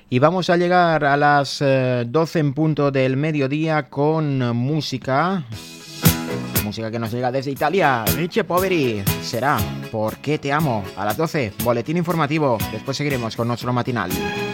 Y vamos a llegar a las 12 en punto del mediodía con música que nos llega desde Italia. Richie Poveri, será ¿Por qué te amo? A las 12, boletín informativo. Después seguiremos con nuestro matinal.